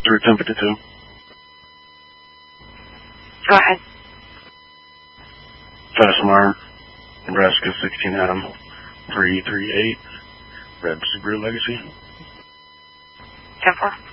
through 1052. Go ahead. Fastmar, Nebraska 16 Adam 338, Red Subaru Legacy. 10-4.